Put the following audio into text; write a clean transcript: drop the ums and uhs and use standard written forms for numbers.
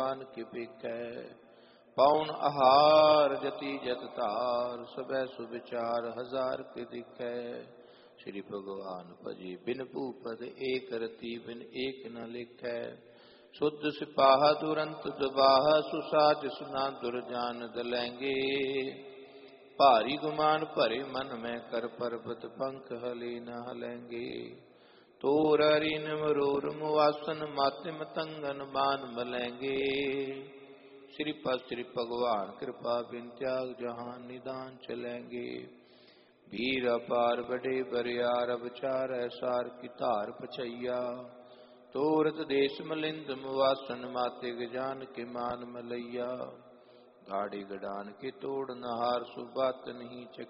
भगवान के बिकै। पौन आहार जति जत धार, सबै सुविचार हजार के दिखै। श्री भगवान भजे बिन भूपद, एक रति बिन एक न लिखै। शुद्ध सिपाहा दुरंत दबाहा, सुसाज सुना दुरजान दलैंगे। भारी गुमान भरे मन में, कर पर्वत पंख हले न हलेंगे। तोर हरिन मरोर मुआसन, मातिम तंगन मान मलेंगे। श्रीपद श्री भगवान कृपा बिन त्याग, जहान निदान चलेंगे। वीर अपार बड़े बरियार, अवचार सार की धार पछैया। तोरत देश मलिंद मुआसन, माते गजान के मान मलैया। गाड़ी गडान के तोड़ नहार, सुबात नहीं